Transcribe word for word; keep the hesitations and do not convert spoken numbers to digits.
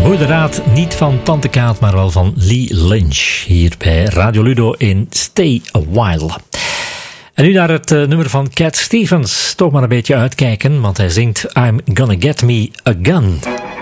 Goede raad, niet van Tante Kaat, maar wel van Lee Lynch. Hier bij Radio Ludo in Stay a While. En nu naar het uh, nummer van Cat Stevens. Toch maar een beetje uitkijken, want hij zingt I'm Gonna Get Me a Gun.